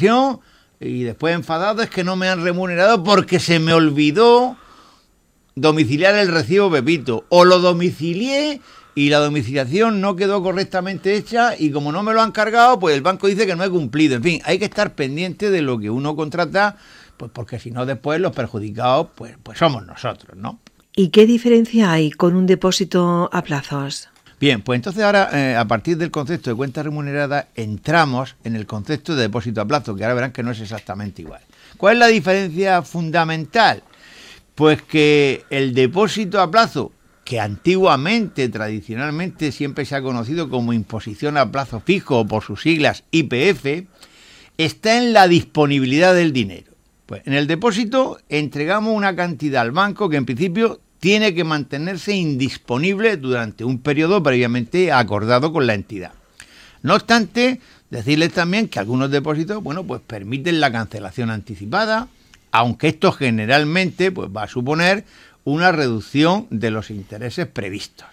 ocasión y después enfadado es que no me han remunerado porque se me olvidó domiciliar el recibo Pepito, o lo domicilié y la domiciliación no quedó correctamente hecha y como no me lo han cargado, pues el banco dice que no he cumplido. En fin, hay que estar pendiente de lo que uno contrata, pues porque si no después los perjudicados pues somos nosotros, ¿no? ¿Y qué diferencia hay con un depósito a plazos? Bien, pues entonces ahora, a partir del concepto de cuenta remunerada, entramos en el concepto de depósito a plazo, que ahora verán que no es exactamente igual. ¿Cuál es la diferencia fundamental? Pues que el depósito a plazo, que antiguamente, tradicionalmente, siempre se ha conocido como imposición a plazo fijo, o por sus siglas IPF, está en la disponibilidad del dinero. Pues en el depósito entregamos una cantidad al banco que en principio tiene que mantenerse indisponible durante un periodo previamente acordado con la entidad. No obstante, decirles también que algunos depósitos, pues permiten la cancelación anticipada, aunque esto generalmente pues va a suponer una reducción de los intereses previstos.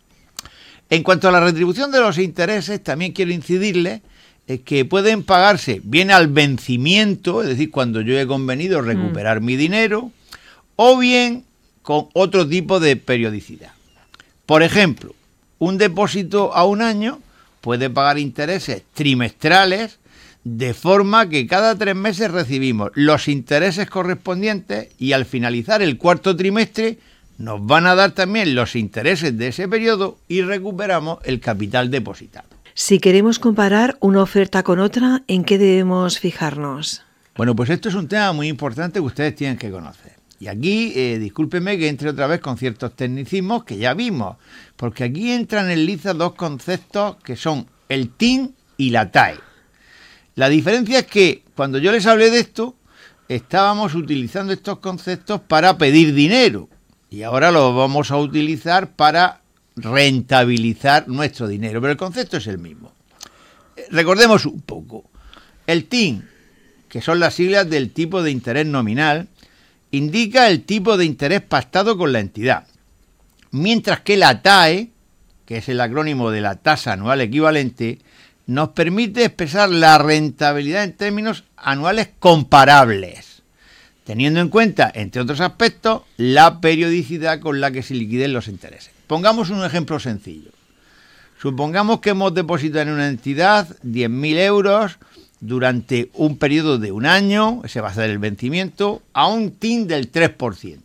En cuanto a la retribución de los intereses, también quiero incidirles que pueden pagarse bien al vencimiento, es decir, cuando yo he convenido recuperar mi dinero, o bien con otro tipo de periodicidad. Por ejemplo, un depósito a un año puede pagar intereses trimestrales, de forma que cada 3 meses recibimos los intereses correspondientes y al finalizar el cuarto trimestre nos van a dar también los intereses de ese periodo y recuperamos el capital depositado. Si queremos comparar una oferta con otra, ¿en qué debemos fijarnos? Bueno, pues esto es un tema muy importante que ustedes tienen que conocer. Y aquí, discúlpenme que entre otra vez con ciertos tecnicismos que ya vimos, porque aquí entran en liza dos conceptos que son el TIN y la TAE. La diferencia es que cuando yo les hablé de esto, estábamos utilizando estos conceptos para pedir dinero y ahora los vamos a utilizar para rentabilizar nuestro dinero, pero el concepto es el mismo. Recordemos un poco. El TIN, que son las siglas del tipo de interés nominal, indica el tipo de interés pactado con la entidad, mientras que la TAE, que es el acrónimo de la tasa anual equivalente, nos permite expresar la rentabilidad en términos anuales comparables, teniendo en cuenta, entre otros aspectos, la periodicidad con la que se liquiden los intereses. Pongamos un ejemplo sencillo. Supongamos que hemos depositado en una entidad 10.000 euros durante un periodo de un año, ese va a ser el vencimiento, a un TIN del 3%,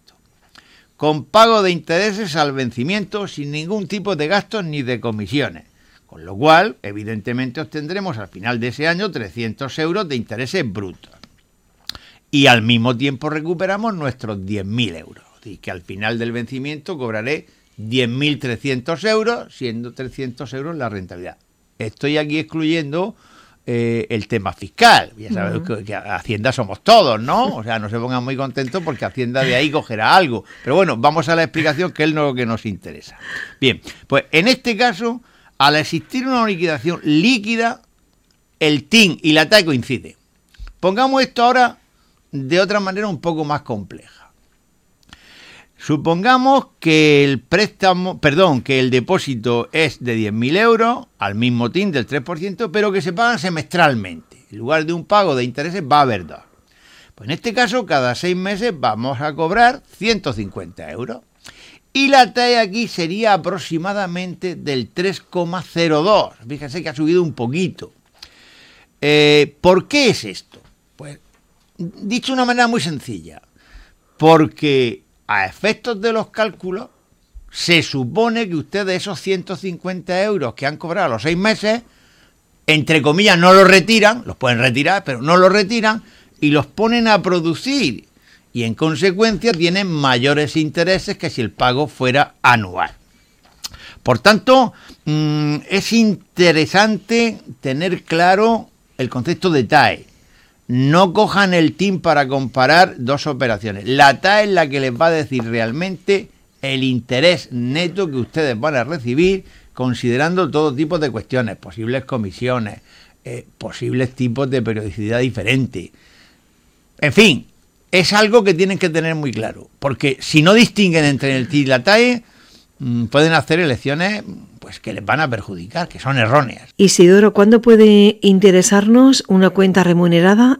con pago de intereses al vencimiento sin ningún tipo de gastos ni de comisiones, con lo cual, evidentemente, obtendremos al final de ese año 300 euros de intereses brutos. Y al mismo tiempo recuperamos nuestros 10.000 euros, y que al final del vencimiento cobraré 10.300 euros, siendo 300 euros la rentabilidad. Estoy aquí excluyendo el tema fiscal. Ya sabéis que Hacienda somos todos, ¿no? O sea, no se pongan muy contentos porque Hacienda de ahí cogerá algo. Pero bueno, vamos a la explicación, que es lo que nos interesa. Bien, pues en este caso, al existir una liquidación líquida, el TIN y la TAE coinciden. Pongamos esto ahora de otra manera un poco más compleja. Supongamos que el depósito es de 10.000 euros, al mismo TIN del 3%, pero que se pagan semestralmente. En lugar de un pago de intereses va a haber dos. Pues en este caso, cada 6 meses vamos a cobrar 150 euros. Y la TAE aquí sería aproximadamente del 3,02. Fíjense que ha subido un poquito. ¿Por qué es esto? Pues dicho de una manera muy sencilla. Porque a efectos de los cálculos, se supone que ustedes esos 150 euros que han cobrado a los 6 meses, entre comillas, no los retiran, los pueden retirar, pero no los retiran, y los ponen a producir. Y en consecuencia tienen mayores intereses que si el pago fuera anual. Por tanto, es interesante tener claro el concepto de TAE. No cojan el TIN para comparar dos operaciones. La TAE es la que les va a decir realmente el interés neto que ustedes van a recibir, considerando todo tipo de cuestiones, posibles comisiones, posibles tipos de periodicidad diferente. En fin, es algo que tienen que tener muy claro, porque si no distinguen entre el TIN y la TAE, pueden hacer elecciones pues que les van a perjudicar, que son erróneas. Isidoro, ¿cuándo puede interesarnos una cuenta remunerada